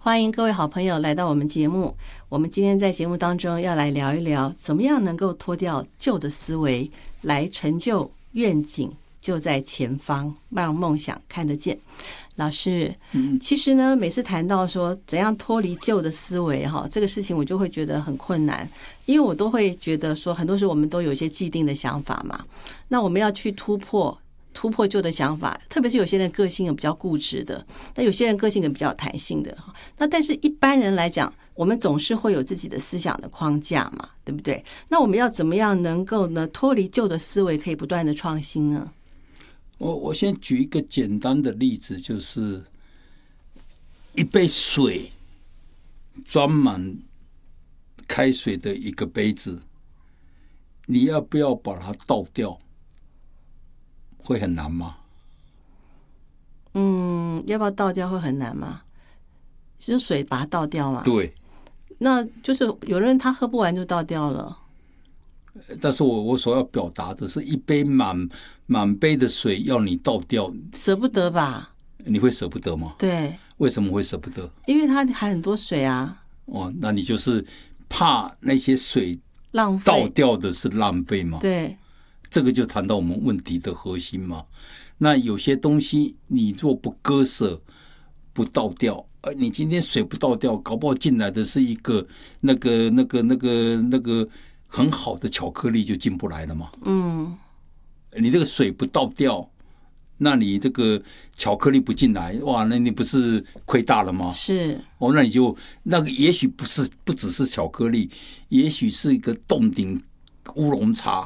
欢迎各位好朋友来到我们节目。我们今天在节目当中要来聊一聊，怎么样能够脱掉旧的思维，来成就愿景就在前方，让梦想看得见。老师，其实呢，每次谈到说怎样脱离旧的思维这个事情，我就会觉得很困难，因为我都会觉得说，很多时候我们都有一些既定的想法嘛，那我们要去突破旧的想法，特别是有些人个性比较固执的，那有些人个性比较有弹性的。那但是一般人来讲，我们总是会有自己的思想的框架嘛，对不对？那我们要怎么样能够呢脱离旧的思维，可以不断的创新呢？ 我先举一个简单的例子，就是一杯水，装满开水的一个杯子，你要不要把它倒掉？会很难吗？ 要不要倒掉会很难吗？就是水把它倒掉嘛。 对， 那就是有人他喝不完就倒掉了。 但是我所要表达的是，一杯满杯的水要你倒掉， 舍不得吧？ 你会舍不得吗？ 对， 为什么会舍不得？ 因为它还很多水啊。 那你就是怕那些水浪费倒掉的是浪费吗？ 对， 这个就谈到我们问题的核心嘛。那有些东西你若不割舍不倒掉，你今天水不倒掉，搞不好进来的是一个那个很好的巧克力就进不来了嘛。你这个水不倒掉，那你这个巧克力不进来，哇，那你不是亏大了吗？ 是。 那你就那个也许不只是巧克力，也许是一个冻顶乌龙茶，